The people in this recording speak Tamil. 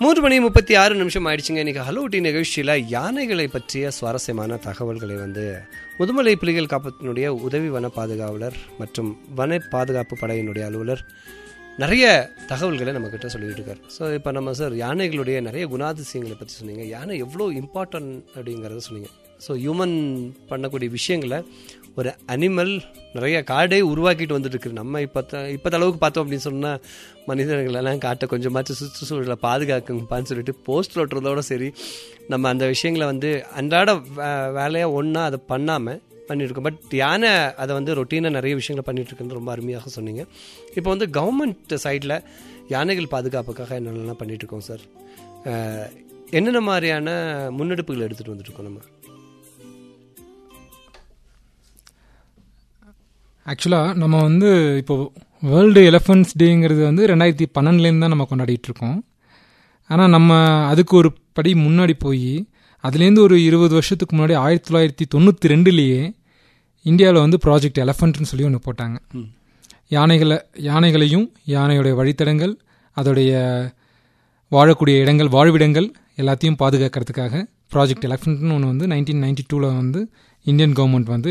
3:36 ஆயிடுச்சுங்க. இன்றைக்கி ஹலோ டி நிகழ்ச்சியில் யானைகளை பற்றிய சுவாரஸ்யமான தகவல்களை முதுமலை புலிகள் காப்பகத்தினுடைய உதவி வன பாதுகாவலர் மற்றும் வன பாதுகாப்பு படையினுடைய அலுவலர் நிறைய தகவல்களை நம்மக்கிட்ட சொல்லிகிட்டு இருக்கார். ஸோ இப்போ நம்ம சார் யானைகளுடைய நிறைய குணாதிசயங்களை பற்றி சொன்னீங்க. யானை எவ்வளோ இம்பார்ட்டன்ட் அப்படிங்கிறத சொன்னீங்க. ஸோ ஹியூமன் பண்ணக்கூடிய விஷயங்களை ஒரு அனிமல் நிறைய காடே உருவாக்கிட்டு வந்துட்டுருக்கு. நம்ம இப்போ அளவுக்கு பார்த்தோம் அப்படின்னு சொன்னால் மனிதர்களெல்லாம் காட்டை கொஞ்சமாச்சும் சுற்றுச்சூழலை பாதுகாக்குங்கப்பான்னு சொல்லிட்டு போஸ்டர் ஓட்டுறதோட சரி, நம்ம அந்த விஷயங்களை அன்றாட வேலையாக ஒன்றா அதை பண்ணாமல் பண்ணியிருக்கோம். பட் யானை அதை ரொட்டீனாக நிறைய விஷயங்களை பண்ணிகிட்ருக்குன்னு ரொம்ப அருமையாக சொன்னீங்க. இப்போ கவர்மெண்ட் சைடில் யானைகள் பாதுகாப்புக்காக என்னென்னலாம் பண்ணிகிட்ருக்கோம் சார்? என்னென்ன மாதிரியான முன்னெடுப்புகள் எடுத்துகிட்டு வந்துட்டுருக்கோம் நம்ம? ஆக்சுவலாக நம்ம இப்போது வேர்ல்டு எலிஃபண்ட்ஸ் டேங்கிறது 2012 தான் நம்ம கொண்டாடிட்டு இருக்கோம். ஆனால் நம்ம அதுக்கு ஒரு படி முன்னாடி போய் அதுலேருந்து ஒரு 20 வருஷத்துக்கு முன்னாடி 1992 இந்தியாவில் ப்ராஜெக்ட் எலிஃபண்ட்னு சொல்லி ஒன்று போட்டாங்க. யானைகளையும் யானையுடைய வழித்தடங்கள், அதோடைய வாழக்கூடிய இடங்கள், வாழ்விடங்கள் எல்லாத்தையும் பாதுகாக்கிறதுக்காக ப்ராஜெக்ட் எலிஃபண்ட்னு ஒன்று 1992 இந்தியன் கவர்மெண்ட்